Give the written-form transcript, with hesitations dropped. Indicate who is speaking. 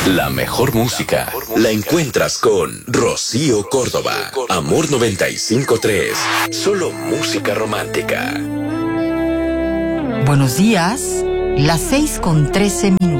Speaker 1: La mejor música la encuentras con Rocío Córdoba. Amor 95.3. Solo música romántica.
Speaker 2: Buenos días, las 6:13 minutos.